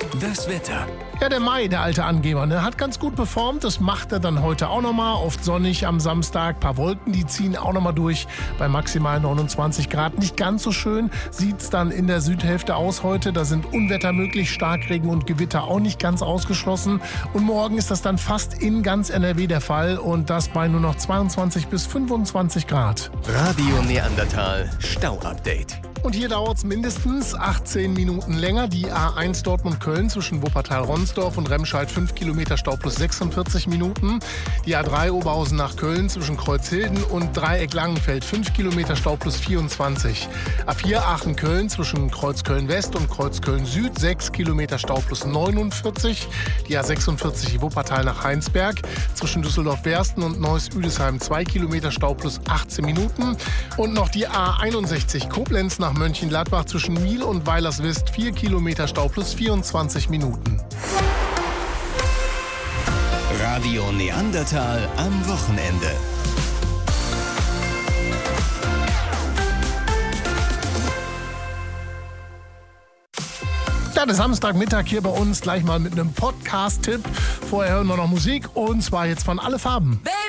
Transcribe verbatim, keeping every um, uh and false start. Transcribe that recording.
Das Wetter. Ja, der Mai, der alte Angeber, ne, hat ganz gut performt. Das macht er dann heute auch nochmal. Oft sonnig am Samstag. Ein paar Wolken, die ziehen auch nochmal durch. Bei maximal neunundzwanzig Grad. Nicht ganz so schön sieht's dann in der Südhälfte aus heute. Da sind Unwetter möglich. Starkregen und Gewitter auch nicht ganz ausgeschlossen. Und morgen ist das dann fast in ganz N R W der Fall. Und das bei nur noch zweiundzwanzig bis fünfundzwanzig Grad. Radio Neandertal Stau-Update. Und hier dauert es mindestens achtzehn Minuten länger. Die A eins Dortmund-Köln zwischen Wuppertal-Ronsdorf und Remscheid fünf Kilometer Stau plus sechsundvierzig Minuten. Die A drei Oberhausen nach Köln zwischen Kreuzhilden und Dreieck-Langenfeld fünf Kilometer Stau plus vierundzwanzig. A vier Aachen-Köln zwischen Kreuzköln-West und Kreuzköln-Süd sechs Kilometer Stau plus neunundvierzig. Die A sechsundvierzig Wuppertal nach Heinsberg zwischen Düsseldorf-Wersten und Neuss-Üdesheim zwei Kilometer Stau plus achtzehn Minuten. Und noch die A einundsechzig Koblenz nach Mönchengladbach zwischen Miel und Weilerswist vier Kilometer Stau plus vierundzwanzig Minuten. Radio Neandertal am Wochenende. Ja, der Samstagmittag hier bei uns gleich mal mit einem Podcast-Tipp. Vorher hören wir noch Musik und zwar jetzt von Alle Farben.